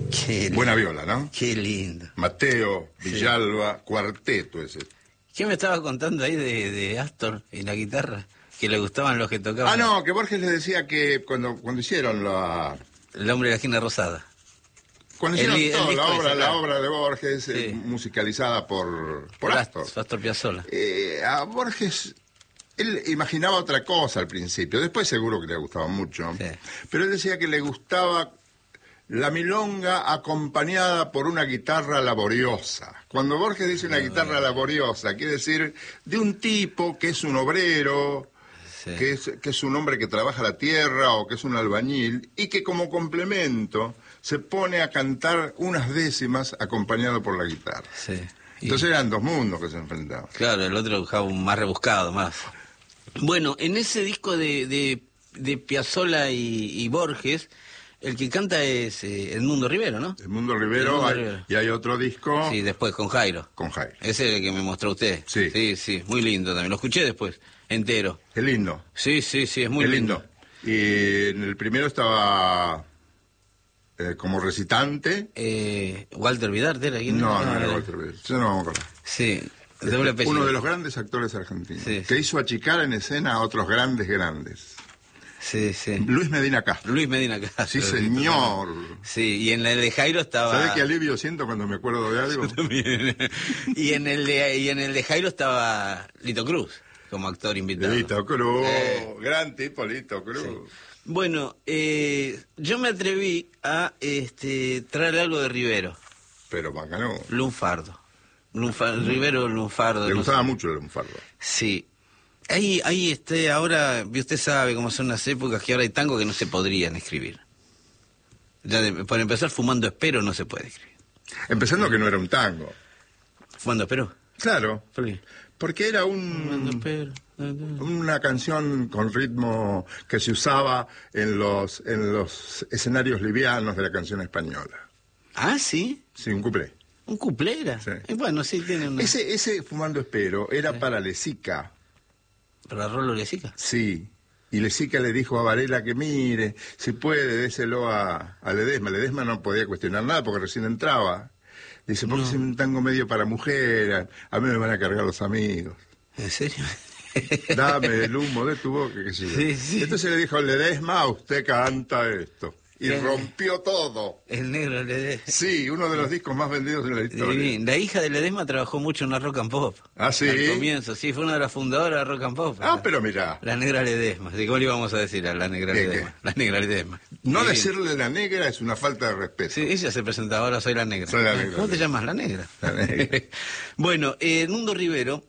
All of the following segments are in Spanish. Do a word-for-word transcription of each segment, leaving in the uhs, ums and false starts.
Qué Buena lindo. viola, ¿no? Qué lindo. Mateo, Villalba, sí. Cuarteto ese. ¿Qué me estaba contando ahí de, de Astor y la guitarra? Que le gustaban los que tocaban. Ah, no, que Borges le decía que cuando, cuando hicieron la... El hombre de la esquina rosada. Cuando hicieron el, toda el la obra, ese, la claro. obra de Borges, sí. eh, musicalizada por, por, por Astor. Astor Piazzolla. Eh, a Borges, él imaginaba otra cosa al principio, después seguro que le gustaba mucho, sí. pero él decía que le gustaba la milonga acompañada por una guitarra laboriosa. Cuando Borges dice una guitarra laboriosa, quiere decir de un tipo que es un obrero, sí. que, es, que es un hombre que trabaja la tierra o que es un albañil, y que como complemento se pone a cantar unas décimas acompañado por la guitarra. Sí. Y... Entonces eran dos mundos que se enfrentaban. Claro, el otro más rebuscado, más. Bueno, en ese disco de, de, de Piazzolla y, y Borges... El que canta es eh, Edmundo Rivero, ¿no? Edmundo Rivero, hay, Rivero, y hay otro disco... Sí, después, con Jairo. Con Jairo. Ese es el que me mostró usted. Sí. Sí, sí, muy lindo también. Lo escuché después, entero. Es lindo. Sí, sí, sí, es muy es lindo. lindo. Y en el primero estaba eh, como recitante... Eh, Walter Vidarte era quien No, era? no, no era Walter Vidarte. Yo no me acuerdo. Sí, este, uno de los grandes actores argentinos, sí, que sí. hizo achicar en escena a otros grandes, grandes. Sí, sí. Luis Medina Castro. Luis Medina Castro. Sí, señor. Sí, y en el de Jairo estaba... ¿Sabes qué alivio siento cuando me acuerdo de algo? Yo también. y, en el de, y en el de Jairo estaba Lito Cruz, como actor invitado. Lito Cruz, eh, gran tipo Lito Cruz. Sí. Bueno, eh, yo me atreví a este, traer algo de Rivero. Pero bacano. Lunfardo. Lunfardo. Rivero Lunfardo. Le gustaba no sé. mucho el Lunfardo. Sí. Ahí, ahí este, ahora, usted sabe cómo son las épocas, que ahora hay tangos que no se podrían escribir. Ya de, por empezar, Fumando Espero no se puede escribir. Empezando que no era un tango. ¿Fumando Espero? Claro. ¿Por qué? Porque era un, espero. una canción con ritmo que se usaba en los, en los escenarios livianos de la canción española. ¿Ah, sí? Sí, un cuplé. ¿Un cuplé era? Sí. Y bueno, sí, tiene una... Ese, ese Fumando Espero era sí. para Lezica. ¿Para Rolo Lezica? Sí, y Lezica le dijo a Varela que mire, si puede, déselo a, a Ledesma. Ledesma no podía cuestionar nada porque recién entraba. Dice, porque no. es un tango medio para mujer, a mí me van a cargar los amigos. ¿En serio? Dame el humo de tu boca, que sí. Sí, sí. Entonces le dijo a Ledesma, usted canta esto. Y ¿qué? Rompió todo. El negro Ledesma. Sí, uno de los discos más vendidos en la historia. Sí, la hija de Ledesma trabajó mucho en la Rock and Pop. Ah, sí. Al comienzo, sí, fue una de las fundadoras de Rock and Pop. Ah, la, pero mirá. La negra Ledesma. ¿Cómo le íbamos a decir a la negra ¿Qué, Ledesma? qué? La negra Ledesma. No sí. decirle la negra es una falta de respeto. Sí, ella se presenta ahora, soy la negra. Soy la negra. ¿Cómo te llamas? La negra. La negra. Bueno, eh, Edmundo Rivero,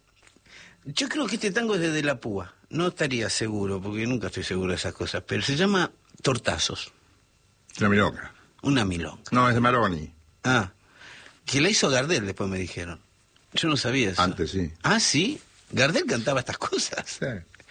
yo creo que este tango es de De la Púa. No estaría seguro, porque nunca estoy seguro de esas cosas, pero se llama Tortazos. La milonga. Una milonga. No, es de Maroni. Ah, que la hizo Gardel, después me dijeron. Yo no sabía eso. Antes sí. Ah, ¿sí? Gardel cantaba estas cosas. Sí.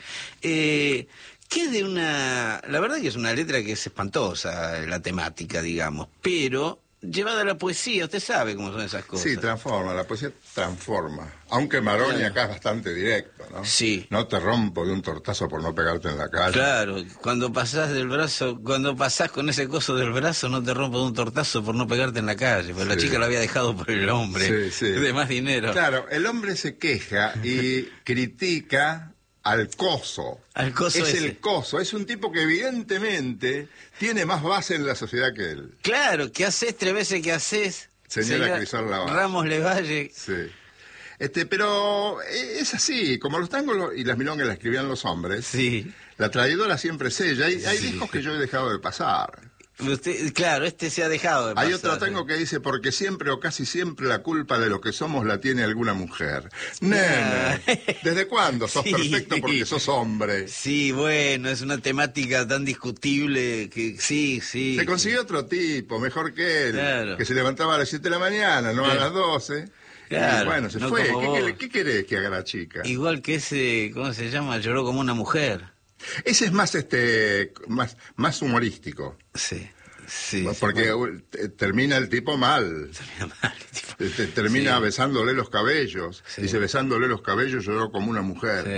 Eh, que es de una... La verdad que es una letra que es espantosa, la temática, digamos, pero llevada a la poesía, usted sabe cómo son esas cosas. Sí, transforma, la poesía transforma. Aunque Maroni claro. acá es bastante directo, ¿no? Sí. No te rompo de un tortazo por no pegarte en la calle. Claro, cuando pasás del brazo, cuando pasás con ese coso del brazo, no te rompo de un tortazo por no pegarte en la calle, porque sí. la chica lo había dejado por el hombre, sí, sí. de más dinero. Claro, el hombre se queja y critica al coso. Al coso es ese. el coso, es un tipo que evidentemente tiene más base en la sociedad que él. Claro, ¿qué haces tres veces que haces? Señora, Señora Crisol Lavado. Ramos Levalle. Sí. Este, pero es así, como los tangos y las milongas las escribían los hombres, sí. la traidora siempre es ella. Hay, hay sí. discos que yo he dejado de pasar. Usted, claro, este se ha dejado de pasar. Hay otro tango que dice, porque siempre o casi siempre la culpa de lo que somos la tiene alguna mujer. Nene, ¿desde cuándo sos sí. perfecto porque sos hombre? Sí, bueno, es una temática tan discutible que sí, sí. Se consiguió otro tipo, mejor que él, claro. que se levantaba a las siete de la mañana, no claro. a las doce. Claro, y bueno, se no fue. ¿Qué, ¿Qué, ¿Qué querés que haga la chica? Igual que ese, ¿cómo se llama? Lloró como una mujer. Ese es más este más más humorístico. Sí. Sí, porque sí, bueno. termina el tipo mal. Termina mal el tipo. Termina sí. besándole los cabellos. Sí. Dice, besándole los cabellos lloró como una mujer. Sí.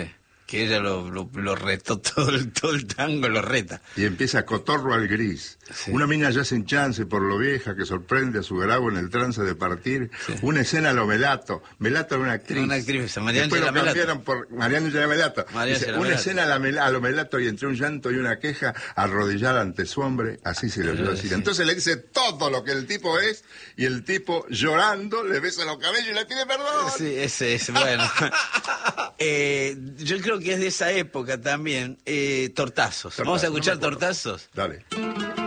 que ella lo, lo, lo retó todo el, todo el tango, lo reta. Y empieza Cotorro al gris. Sí. Una mina ya sin chance por lo vieja que sorprende a su grabo en el trance de partir. Sí. Una escena a lo Melato. Melato era una actriz. Una actriz, Mariana Después lo cambiaron Melato. por Mariana Angela Melato. Dice, una Melato. Escena a, la Mel a lo Melato y entre un llanto y una queja, arrodillada ante su hombre, así se le oyó decir. Sí. Entonces le dice todo lo que el tipo es y el tipo llorando le besa los cabellos y le pide perdón. Sí, ese es, bueno. eh, yo creo que es de esa época también. Eh, tortazos. tortazos. Vamos a escuchar no Tortazos. Dale.